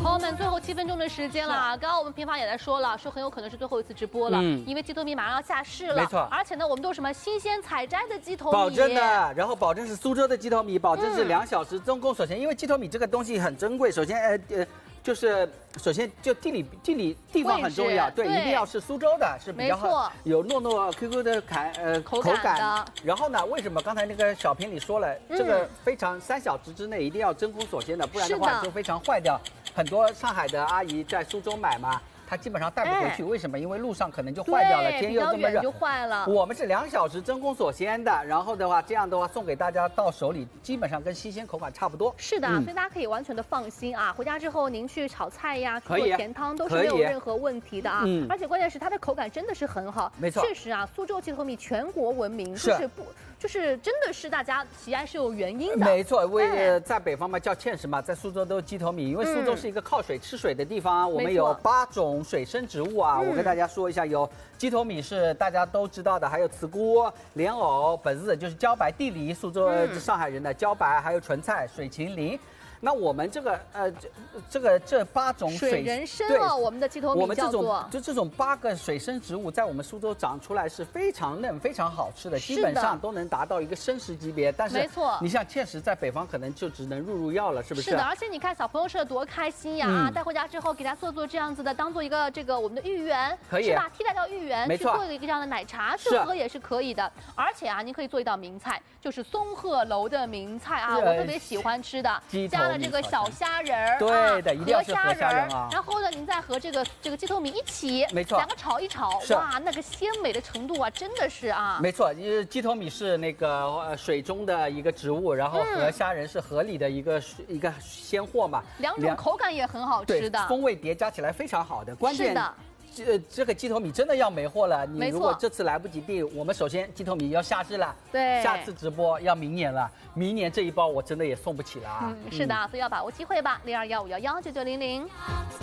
朋友们，最后7分钟的时间了。刚刚我们平房也在说了，说很有可能是最后一次直播了，因为鸡头米马上要下市了。 没错， 而且呢，我们都是什么新鲜采摘的鸡头米， 保证的，然后保证是苏州的鸡头米，保证是2小时中公所前，因为鸡头米这个东西很珍贵。首先，就是首先就地方很重要，对，一定要是苏州的，是比较好，有糯糯 QQ 的口感的。然后呢，为什么刚才那个小片里说了，这个非常3小时之内一定要真空锁鲜的，不然的话就非常坏掉。很多上海的阿姨在苏州买嘛。它基本上带不回去，为什么？因为路上可能就坏掉了，天又这么热， 就坏了。 我们是2小时真空锁鲜的，然后的话，这样的话送给大家到手里，基本上跟新鲜口感差不多。 是的，所以大家可以完全的放心啊！回家之后您去炒菜呀，去做甜汤都是没有任何问题的啊！而且关键是它的口感真的是很好， 没错， 确实啊，苏州鸡头米全国闻名，就是真的是大家喜爱是有原因的。 没错，在北方嘛叫芡实嘛，在苏州都是鸡头米，因为苏州是一个靠水吃水的地方，我们有8种水生植物啊，我跟大家说一下，有鸡头米是大家都知道的，还有茨菇、莲藕、本子就是茭白、地梨，苏州上海人的茭白，还有纯菜、水芹苓。那我们这8种水人参哦，我们的鸡头米我们这种8个水生植物，在我们苏州长出来是非常嫩、非常好吃的，基本上都能达到一个生食级别。但是没错， 你像芡实在北方可能就只能入药了，是不是？ 是的，而且你看小朋友吃的多开心呀！带回家之后给他做这样子的，当做一个我们的芋圆， 可以是吧？替代掉芋圆， 没错， 去做一个这样的奶茶去喝也是可以的。而且啊，您可以做一道名菜，就是松鹤楼的名菜啊，我特别喜欢吃的，加了这个小虾仁儿， 对的，一定要是河虾仁啊。 然后呢，您再和这个鸡头米一起， 没错， 2个炒一炒，哇，那个鲜美的程度啊，真的是啊。 没错，因为鸡头米是那个水中的一个植物，然后河虾仁是河里的一个鲜货嘛 ，2种口感也很好吃的， 风味叠加起来非常好的。关键这个鸡头米真的要没货了，你如果这次来不及订，我们首先鸡头米要下市了， 对， 下次直播要明年了，明年这一包我真的也送不起了啊。 是的，所以要把握机会吧，0215119900。